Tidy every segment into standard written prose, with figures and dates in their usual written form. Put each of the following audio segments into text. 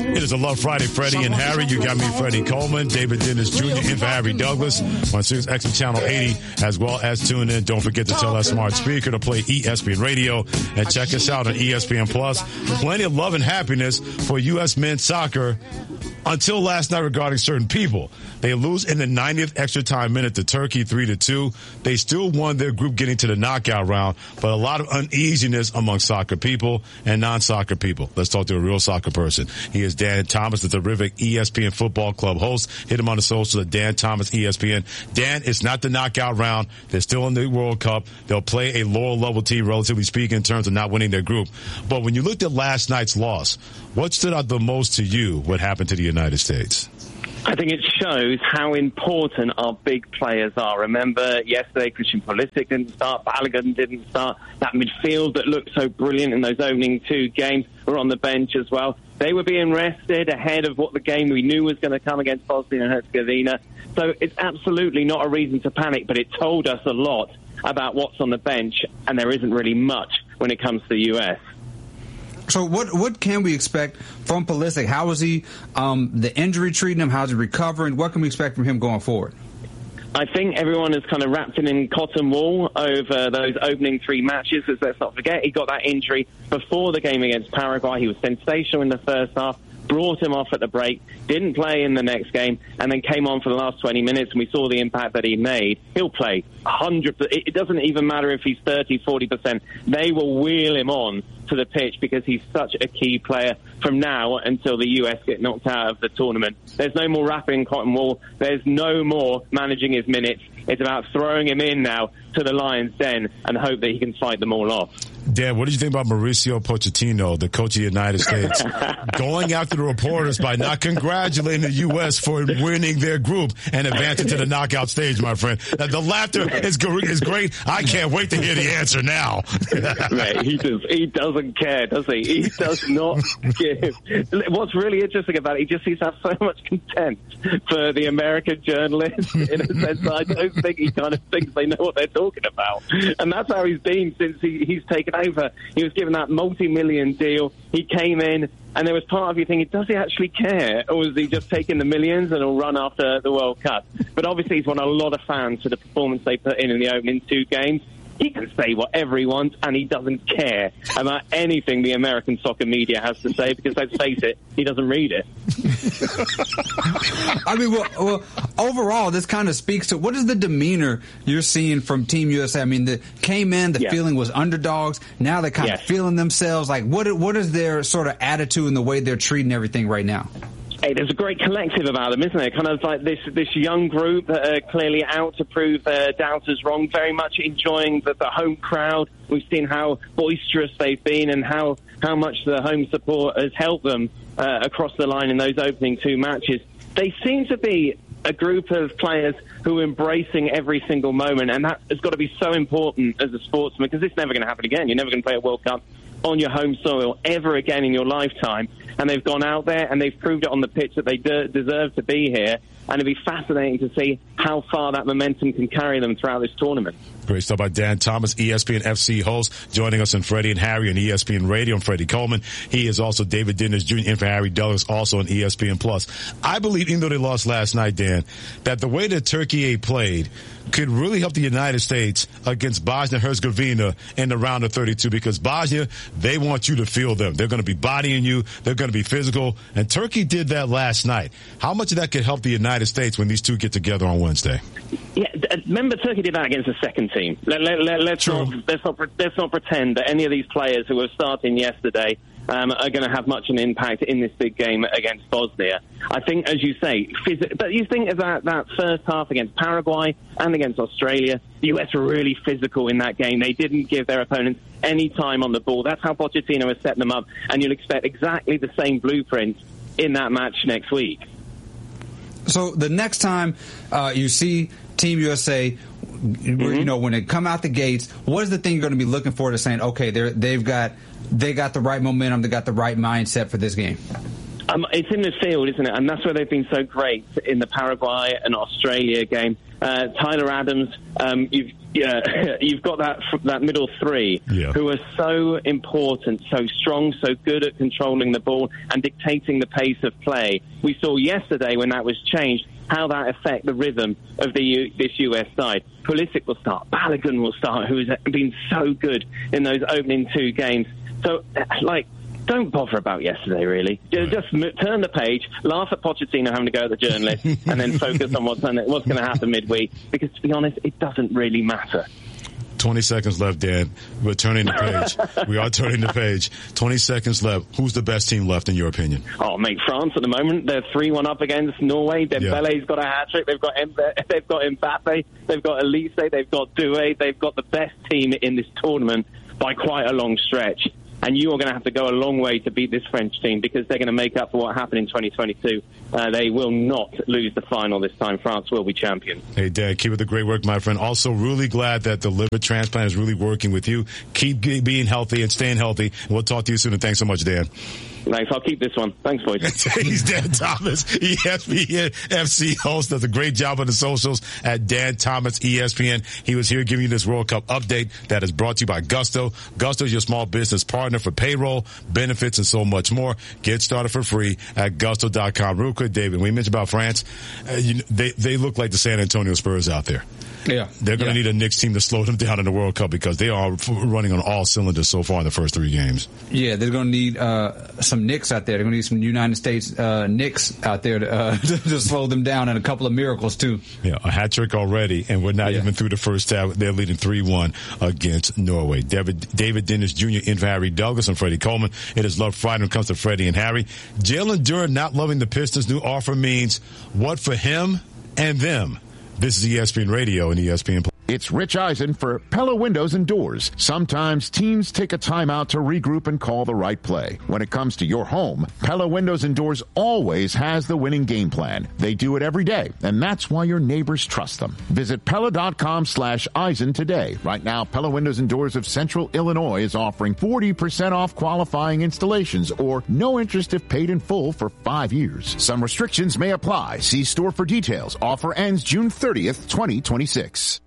It is a Love Friday, Freddie and Harry. You got me, Freddie Coleman, David Dennis Jr. in for Harry Douglas on Sirius XM Channel 80, as well as tune in. Don't forget to tell that smart speaker to play ESPN Radio and check us out on ESPN Plus. Plenty of love and happiness for U.S. men's soccer until last night regarding certain people. They lose in the 90th extra time minute to Turkey 3-2. They still won their group getting to the knockout round, but a lot of uneasiness among soccer people and non-soccer people. Let's talk to a real soccer person. He is Dan Thomas, the terrific ESPN Football Club host. Hit him on the socials at Dan Thomas ESPN. Dan, it's not the knockout round. They're still in the World Cup. They'll play a lower level team, relatively speaking, in terms of not winning their group. But when you looked at last night's loss, what stood out the most to you, what happened to the United States? I think it shows how important our big players are. Remember, yesterday, Christian Pulisic didn't start, Balogun didn't start. That midfield that looked so brilliant in those opening two games were on the bench as well. They were being rested ahead of what the game we knew was going to come against Bosnia and Herzegovina. So it's absolutely not a reason to panic, but it told us a lot about what's on the bench, and there isn't really much when it comes to the U.S. So what can we expect from Pulisic? How is he, the injury treating him? How's he recovering? What can we expect from him going forward? I think everyone is kind of wrapped in cotton wool over those opening three matches, because let's not forget, he got that injury before the game against Paraguay. He was sensational in the first half, brought him off at the break, didn't play in the next game, and then came on for the last 20 minutes, and we saw the impact that he made. He'll play 100%. It doesn't even matter if he's 30, 40%. They will wheel him on to the pitch because he's such a key player from now until the US get knocked out of the tournament. There's no more wrapping cotton wool. There's no more managing his minutes. It's about throwing him in now to the Lions' den and hope that he can fight them all off. Dan, what did you think about Mauricio Pochettino, the coach of the United States, going after the reporters by not congratulating the U.S. for winning their group and advancing to the knockout stage, my friend? The laughter is great. I can't wait to hear the answer now. Right, he doesn't care, does he? He does not give. What's really interesting about it, he just seems to have so much contempt for the American journalists, in a sense that I don't think he kind of thinks they know what they're talking about. And that's how he's been since he's taken over. He was given that multi-million deal. He came in, and there was part of you thinking, does he actually care? Or is he just taking the millions and he'll run after the World Cup? But obviously he's won a lot of fans for the performance they put in the opening two games. He can say whatever he wants, and he doesn't care about anything the American soccer media has to say, because let's face it, he doesn't read it. I mean, well, overall, this kind of speaks to what is the demeanor you're seeing from Team USA? I mean, they came in, the feeling was underdogs. Now they're kind of feeling themselves. Like, what is their sort of attitude and the way they're treating everything right now? Hey, there's a great collective about them, isn't there? Kind of like this young group that are clearly out to prove their doubters wrong, very much enjoying the home crowd. We've seen how boisterous they've been and how much the home support has helped them across the line in those opening two matches. They seem to be a group of players who are embracing every single moment, and that has got to be so important as a sportsman, because it's never going to happen again. You're never going to play a World Cup on your home soil ever again in your lifetime. And they've gone out there and they've proved it on the pitch that they deserve to be here. And it'll be fascinating to see how far that momentum can carry them throughout this tournament. Great stuff by Dan Thomas, ESPN FC host, joining us on Freddie and Harry on ESPN Radio. I'm Freddie Coleman. He is also David Dennis Jr. in for Harry Douglas, also on ESPN Plus. I believe, even though they lost last night, Dan, that the way that Turkey played could really help the United States against Bosnia and Herzegovina in the round of 32, because Bosnia, they want you to feel them. They're going to be bodying you. They're going to be physical. And Turkey did that last night. How much of that could help the United States when these two get together on Wednesday? Yeah, remember Turkey did that against the second team. Let's not pretend that any of these players who were starting yesterday are going to have much an impact in this big game against Bosnia. I think, as you say, but you think of that first half against Paraguay and against Australia, the US were really physical in that game. They didn't give their opponents any time on the ball. That's how Pochettino has set them up, and you'll expect exactly the same blueprint in that match next week. So the next time you see Team USA, you know, when they come out the gates, what is the thing you're going to be looking for to saying, okay, they got the right momentum, they got the right mindset for this game? It's in the field, isn't it? And that's where they've been so great in the Paraguay and Australia game. Tyler Adams, you've got that middle three who are so important, so strong, so good at controlling the ball and dictating the pace of play. We saw yesterday when that was changed how that affect the rhythm of this US side. Pulisic will start, Balogun will start, who has been so good in those opening 2 games. So, don't bother about yesterday, really. Just turn the page, laugh at Pochettino having to go at the journalist, and then focus on what's going to happen midweek. Because, to be honest, it doesn't really matter. 20 seconds left, Dan. We're turning the page. We are turning the page. 20 seconds left. Who's the best team left, in your opinion? Oh, mate, France at the moment. They're 3-1 up against Norway. Dembele's got a hat-trick. They've got Mbappe. They've got Elise. They've got Doué. They've got the best team in this tournament by quite a long stretch. And you are going to have to go a long way to beat this French team because they're going to make up for what happened in 2022. They will not lose the final this time. France will be champion. Hey, Dan, keep up the great work, my friend. Also, really glad that the liver transplant is really working with you. Keep being healthy and staying healthy. And we'll talk to you soon. And thanks so much, Dan. Thanks. I'll keep this one. Thanks, boys. He's Dan Thomas, ESPN FC host. Does a great job on the socials at Dan Thomas ESPN. He was here giving you this World Cup update that is brought to you by Gusto. Gusto is your small business partner for payroll, benefits, and so much more. Get started for free at gusto.com. Real quick, David, we mentioned about France. They look like the San Antonio Spurs out there. Yeah. They're going to need a Knicks team to slow them down in the World Cup because they are running on all cylinders so far in the first 3 games. Yeah, they're going to need some Knicks out there. They're going to need some United States Knicks out there to slow them down, and a couple of miracles, too. Yeah, a hat-trick already, and we're not even through the first half. They're leading 3-1 against Norway. David Dennis Jr. in for Harry Douglas and Freddie Coleman. It is Love Friday when it comes to Freddie and Harry. Jalen Duren not loving the Pistons' new offer means what for him and them? This is ESPN Radio and ESPN. It's Rich Eisen for Pella Windows and Doors. Sometimes teams take a timeout to regroup and call the right play. When it comes to your home, Pella Windows and Doors always has the winning game plan. They do it every day, and that's why your neighbors trust them. Visit Pella.com/Eisen today. Right now, Pella Windows and Doors of Central Illinois is offering 40% off qualifying installations or no interest if paid in full for 5 years. Some restrictions may apply. See store for details. Offer ends June 30th, 2026.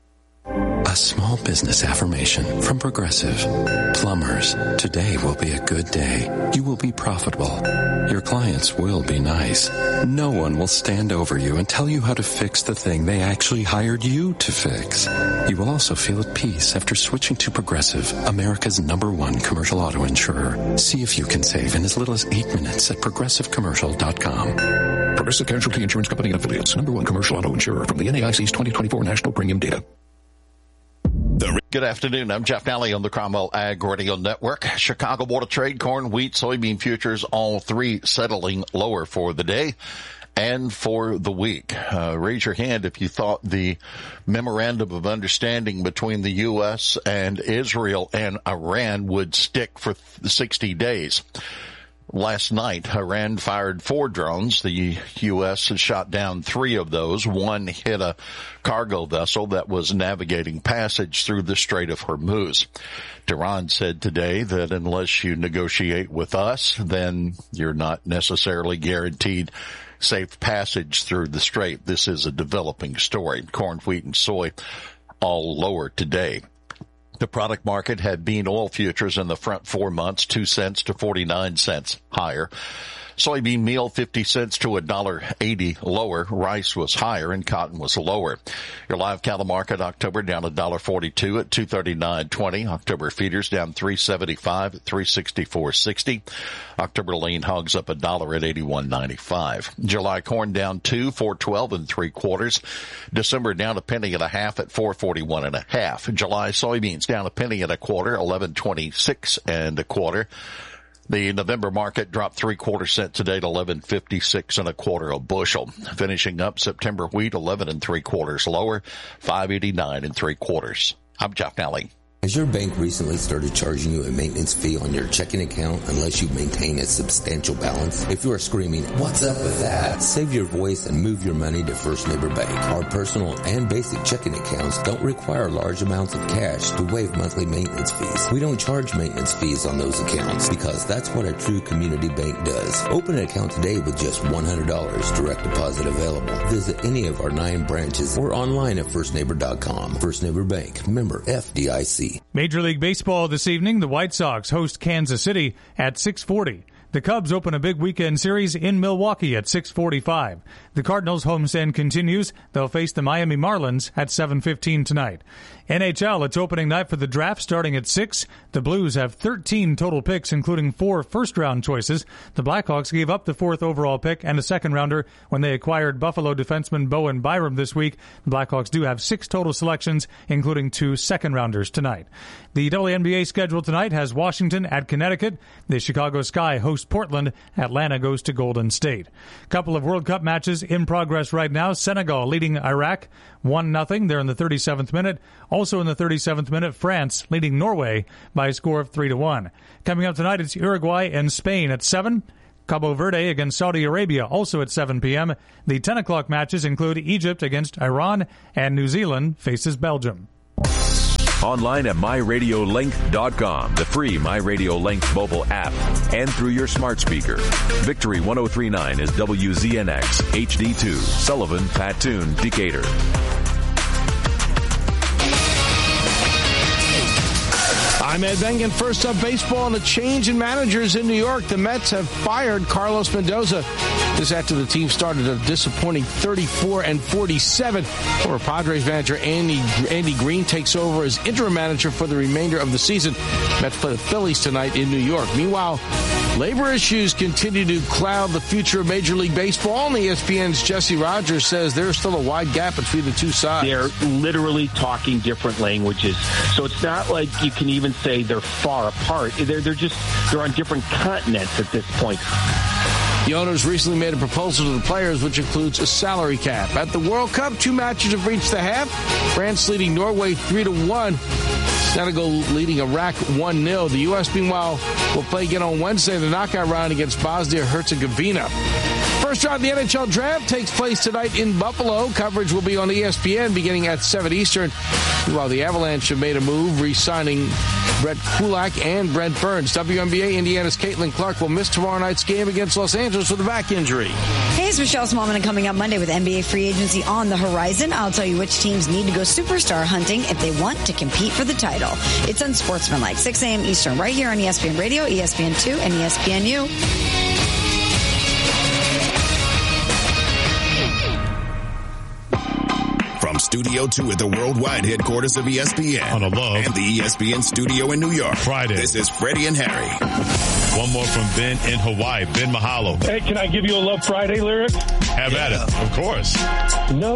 A small business affirmation from Progressive. Plumbers, today will be a good day. You will be profitable. Your clients will be nice. No one will stand over you and tell you how to fix the thing they actually hired you to fix. You will also feel at peace after switching to Progressive, America's #1 commercial auto insurer. See if you can save in as little as 8 minutes at progressivecommercial.com. Progressive Casualty Insurance Company and Affiliates, #1 commercial auto insurer from the NAIC's 2024 national premium data. Good afternoon. I'm Jeff Nally on the Cromwell Ag Radio Network. Chicago Board of Trade, corn, wheat, soybean futures, all three settling lower for the day and for the week. Raise your hand if you thought the memorandum of understanding between the U.S. and Israel and Iran would stick for 60 days. Last night, Iran fired 4 drones. The U.S. has shot down 3 of those. One hit a cargo vessel that was navigating passage through the Strait of Hormuz. Tehran said today that unless you negotiate with us, then you're not necessarily guaranteed safe passage through the strait. This is a developing story. Corn, wheat, and soy all lower today. The product market had bean oil futures in the front 4 months, 2 cents to 49 cents higher. Soybean meal, 50 cents to $1.80 lower. Rice was higher and cotton was lower. Your live cattle market, October down $1.42 at $239.20. October feeders down $3.75 at $364.60. October lean hogs up $1 at $81.95. July corn down $4.12 3/4. December down $0.01 at $4.41 1/2. July soybeans down $0.01 1/4, $11.26 1/4. The November market dropped 3/4 cent today to $11.56 1/4 a bushel. Finishing up September wheat 11 3/4 lower, $5.89 3/4. I'm Jeff Nally. Has your bank recently started charging you a maintenance fee on your checking account unless you maintain a substantial balance? If you are screaming, "What's up with that?" save your voice and move your money to First Neighbor Bank. Our personal and basic checking accounts don't require large amounts of cash to waive monthly maintenance fees. We don't charge maintenance fees on those accounts because that's what a true community bank does. Open an account today with just $100, direct deposit available. Visit any of our 9 branches or online at firstneighbor.com. First Neighbor Bank, member FDIC. Major League Baseball this evening, the White Sox host Kansas City at 6:40. The Cubs open a big weekend series in Milwaukee at 6:45. The Cardinals' homestand continues. They'll face the Miami Marlins at 7:15 tonight. NHL, it's opening night for the draft starting at 6. The Blues have 13 total picks, including 4 first-round choices. The Blackhawks gave up the 4th overall pick and a second-rounder when they acquired Buffalo defenseman Bowen Byram this week. The Blackhawks do have 6 total selections, including 2 second-rounders tonight. The WNBA schedule tonight has Washington at Connecticut. The Chicago Sky hosts Portland. Atlanta goes to Golden State. Couple of World Cup matches in progress right now. Senegal leading Iraq 1-0. They're in the 37th minute. Also in the 37th minute, France leading Norway by a score of 3-1. Coming up tonight, it's Uruguay and Spain at 7. Cabo Verde against Saudi Arabia, also at 7 p.m. The 10 o'clock matches include Egypt against Iran, and New Zealand faces Belgium. Online at MyRadioLink.com, the free MyRadioLink mobile app, and through your smart speaker. Victory 1039 is WZNX HD2, Sullivan, Patoon, Decatur. I'm Ed Bengen. First up, baseball and a change in managers in New York. The Mets have fired Carlos Mendoza. This after the team started a disappointing 34-47. Former Padres manager Andy Green takes over as interim manager for the remainder of the season. Mets play the Phillies tonight in New York. Meanwhile, labor issues continue to cloud the future of Major League Baseball, and ESPN's Jesse Rogers says there's still a wide gap between the two sides. They're literally talking different languages, so it's not like you can even say they're far apart. They're on different continents at this point. The owners recently made a proposal to the players, which includes a salary cap. At the World Cup, 2 matches have reached the half. France leading Norway 3-1. Senegal leading Iraq 1-0. The U.S., meanwhile, will play again on Wednesday in the knockout round against Bosnia-Herzegovina. First round of the NHL draft takes place tonight in Buffalo. Coverage will be on ESPN beginning at 7 Eastern. While the Avalanche have made a move, re-signing Brett Kulak and Brent Burns. WNBA, Indiana's Caitlin Clark will miss tomorrow night's game against Los Angeles with a back injury. Hey, it's Michelle Smallman, coming up Monday with NBA free agency on the horizon. I'll tell you which teams need to go superstar hunting if they want to compete for the title. It's Unsportsmanlike, 6 a.m. Eastern, right here on ESPN Radio, ESPN2, and ESPNU. From Studio 2 at the worldwide headquarters of ESPN. On a love. And the ESPN studio in New York. Friday. This is Freddie and Harry. One more from Ben in Hawaii. Ben, mahalo. Hey, can I give you a Love Friday lyric? Have at it. Of course. No.